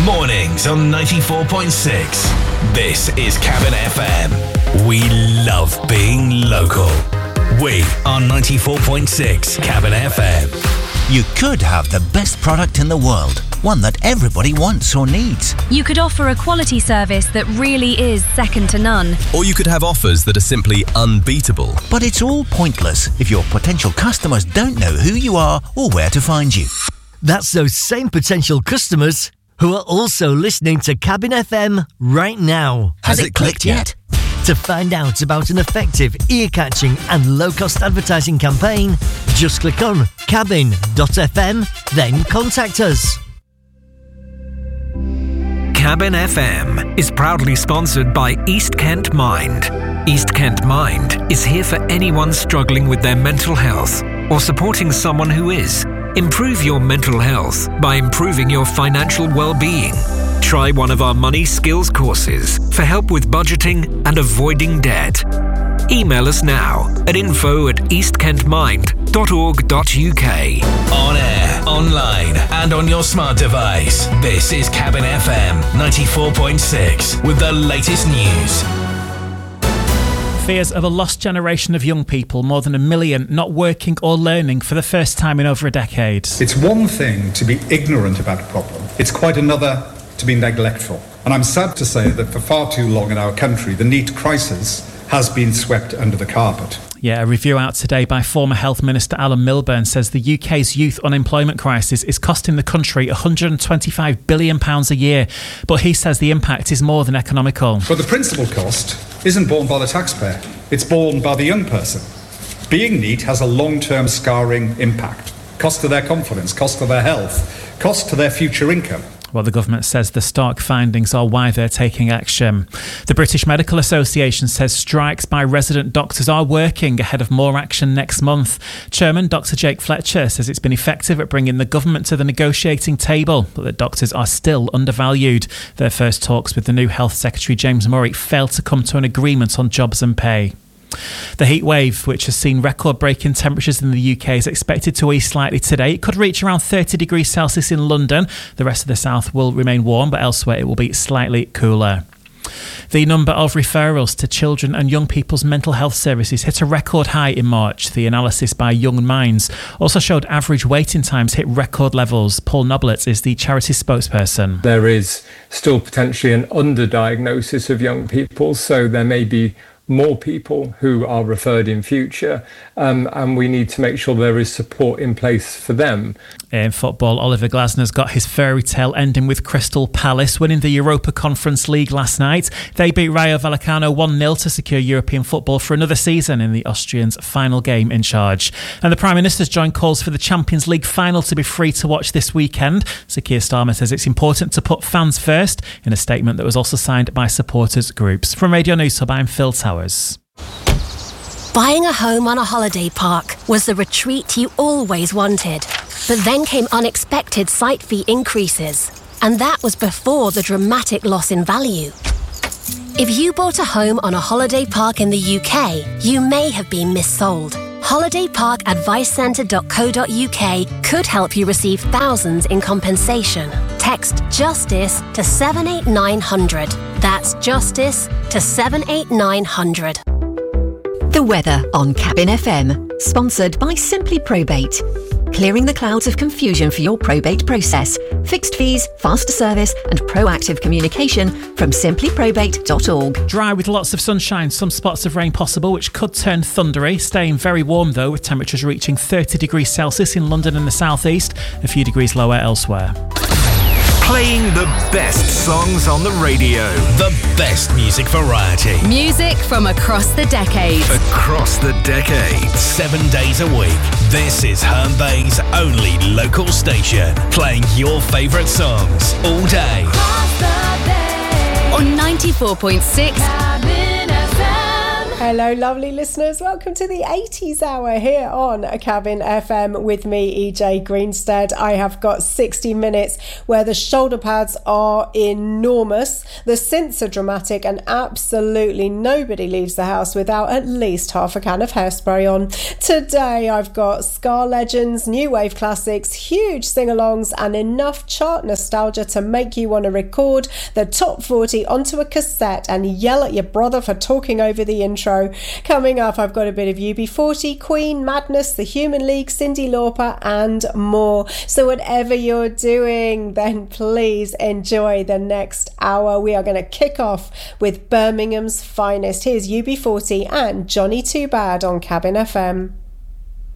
Mornings on 94.6. This is Cabin FM. We love being local. We are 94.6 Cabin FM. You could have the best product in the world, one that everybody wants or needs. You could offer a quality service that really is second to none. Or you could have offers that are simply unbeatable. But it's all pointless if your potential customers don't know who you are or where to find you. That's those same potential customers who are also listening to Cabin FM right now. Has it clicked yet? To find out about an effective, ear-catching and low-cost advertising campaign, just click on cabin.fm, then contact us. Cabin FM is proudly sponsored by East Kent Mind. East Kent Mind is here for anyone struggling with their mental health or supporting someone who is. Improve your mental health by improving your financial well-being. Try one of our money skills courses for help with budgeting and avoiding debt. Email us now at info@eastkentmind.org.uk. On air, online, and on your smart device. This is Cabin FM 94.6 with the latest news. Fears of a lost generation of young people, more than 1 million, not working or learning for the first time in over a decade. It's one thing to be ignorant about a problem. It's quite another to be neglectful. And I'm sad to say that for far too long in our country, the NEET crisis has been swept under the carpet. Yeah, a review out today by former Health Minister Alan Milburn says the UK's youth unemployment crisis is costing the country £125 billion a year. But he says the impact is more than economical. But the principal cost isn't borne by the taxpayer. It's borne by the young person. Being NEET has a long-term scarring impact. Cost to their confidence, cost to their health, cost to their future income. Well, the government says the stark findings are why they're taking action. The British Medical Association says strikes by resident doctors are working ahead of more action next month. Chairman Dr Jake Fletcher says it's been effective at bringing the government to the negotiating table, but that doctors are still undervalued. Their first talks with the new Health Secretary James Murray failed to come to an agreement on jobs and pay. The heat wave, which has seen record-breaking temperatures in the UK, is expected to ease slightly today. It could reach around 30 degrees Celsius in London. The rest of the south will remain warm, but elsewhere it will be slightly cooler. The number of referrals to children and young people's mental health services hit a record high in March. The analysis by Young Minds also showed average waiting times hit record levels. Paul Noblett is the charity spokesperson. There is still potentially an underdiagnosis of young people, so there may be more people who are referred in future, and we need to make sure there is support in place for them. In football, Oliver Glasner's got his fairy tale ending with Crystal Palace winning the Europa Conference League last night. They beat Rayo Vallecano 1-0 to secure European football for another season in the Austrians' final game in charge. And the Prime Minister's joined calls for the Champions League final to be free to watch this weekend. Sir Keir Starmer says it's important to put fans first in a statement that was also signed by supporters groups. From Radio News Hub, I'm Phil Towers. Buying a home on a holiday park was the retreat you always wanted. But then came unexpected site fee increases. And that was before the dramatic loss in value. If you bought a home on a holiday park in the UK, you may have been missold. holidayparkadvicecentre.co.uk could help you receive thousands in compensation. Text JUSTICE to 78900. That's JUSTICE to 78900. The weather on Cabin FM, sponsored by Simply Probate. Clearing the clouds of confusion for your probate process. Fixed fees, faster service and proactive communication from simplyprobate.org. Dry with lots of sunshine, some spots of rain possible, which could turn thundery. Staying very warm though, with temperatures reaching 30 degrees Celsius in London and the southeast, a few degrees lower elsewhere. Playing the best songs on the radio. The best music variety. Music from across the decades. Across the decades. 7 days a week. This is Herne Bay's only local station. Playing your favourite songs all day. On 94.6 Cabin FM. Hello, lovely listeners. Welcome to the 80s hour here on Cabin FM with me, EJ Greenstead. I have got 60 minutes where the shoulder pads are enormous, the synths are dramatic, and absolutely nobody leaves the house without at least half a can of hairspray on. Today, I've got ska legends, new wave classics, huge sing-alongs, and enough chart nostalgia to make you want to record the top 40 onto a cassette and yell at your brother for talking over the intro. Coming up, I've got a bit of UB40, Queen, Madness, The Human League, Cyndi Lauper, and more. So whatever you're doing, then please enjoy the next hour. We are going to kick off with Birmingham's finest. Here's UB40 and Johnny Too Bad on Cabin FM.